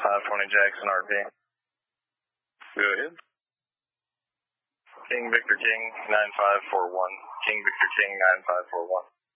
520 Jackson RV. Go ahead. King Victor King 9541. King Victor King 9541.